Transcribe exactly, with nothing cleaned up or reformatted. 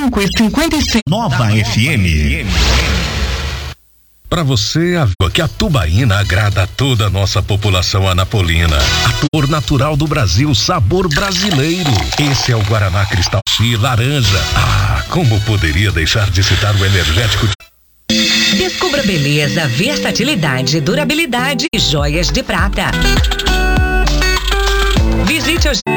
cinco e cinquenta e cinco. Nova F M. Para você, a que a tubaína agrada a toda a nossa população anapolina. A cor natural do Brasil, sabor brasileiro. Esse é o Guaraná Cristal Xi Laranja. Ah, como poderia deixar de citar o energético? Descubra beleza, versatilidade, durabilidade e joias de prata. Visite hoje.